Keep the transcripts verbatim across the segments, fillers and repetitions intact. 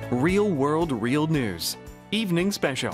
Real World Real News Evening Special.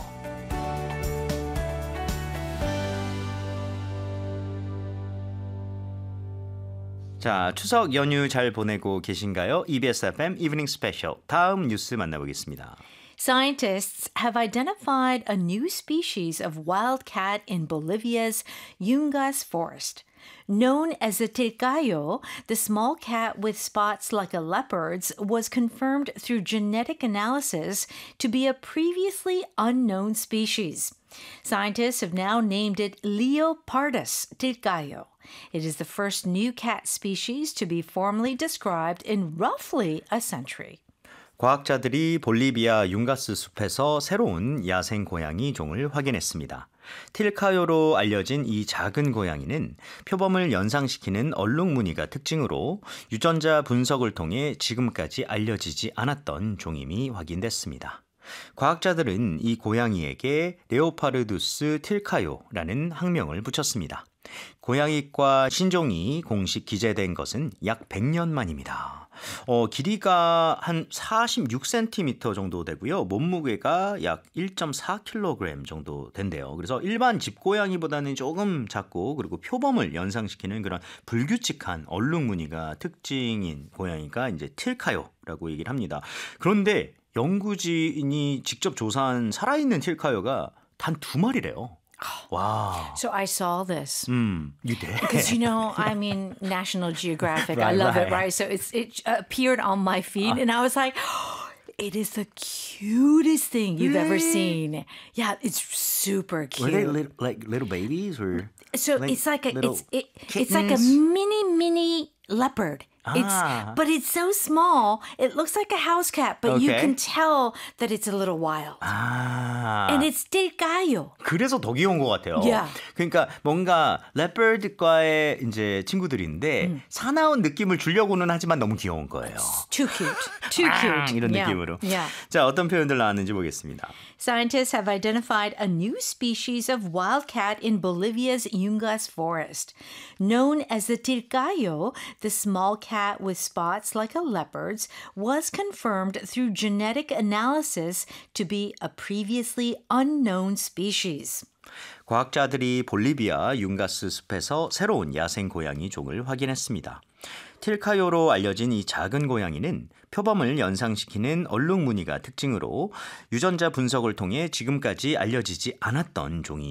자, 추석 연휴 잘 보내고 계신가요? 이비에스 에프엠 Evening Special. 다음 뉴스 만나보겠습니다. Scientists have identified a new species of wild cat in Bolivia's Yungas forest. Known as the tircayo, the small cat with spots like a leopard's was confirmed through genetic analysis to be a previously unknown species. Scientists have now named it Leopardus tircayo. It is the first new cat species to be formally described in roughly a century. 과학자들이 볼리비아 융가스 숲에서 새로운 야생 고양이 종을 확인했습니다. 틸카요로 알려진 이 작은 고양이는 표범을 연상시키는 얼룩무늬가 특징으로 유전자 분석을 통해 지금까지 알려지지 않았던 종임이 확인됐습니다. 과학자들은 이 고양이에게 레오파르두스 틸카요라는 학명을 붙였습니다. 고양이과 신종이 공식 기재된 것은 약 백 년 만입니다. 어, 길이가 한 사십육 센티미터 정도 되고요. 몸무게가 약 일 점 사 킬로그램 정도 된대요. 그래서 일반 집고양이보다는 조금 작고 그리고 표범을 연상시키는 그런 불규칙한 얼룩무늬가 특징인 고양이가 이제 틸카요라고 얘기를 합니다. 그런데 연구진이 직접 조사한 살아있는 틸카요가 단 두 마리래요. Wow. So I saw this. Mm, you did? Because, you know, I mean, National Geographic, I Right, love right. it, right? So it's, it appeared on my feed, and I was like, oh, it is the cutest thing you've ever seen. Yeah, it's super cute. Were they little, like little babies or? So like it's like a little it's it, it's like a kittens? mini mini leopard. Ah. It's but it's so small. It looks like a house cat, but you Okay. can tell that it's a little wild. 아. And it's tircayo. 그래서 더 귀여운 것 같아요. Yeah. 그러니까 뭔가 레퍼드과의 이제 친구들인데 음. 사나운 느낌을 주려고는 하지만 너무 귀여운 거예요. Too cute. Too 아, cute. 이런 Yeah. 느낌으로. Yeah. 자, 어떤 표현들 나왔는지 보겠습니다. Scientists have identified a new species of wild cat in Bolivia's Yungas forest. Known as the tircayo, the small cat with spots like a leopard's was confirmed through genetic analysis to be a previously unknown species. 과학자들이 볼리비아 융가스 숲에서 새로운 야생 고양이 종을 확인했습니다. 틸카요로 알려진 이 작은 고양이는 표범을 연상시키는 얼룩무늬가 특징으로 유전자 분석을 통해 지금까지 알려지지 않았던 종이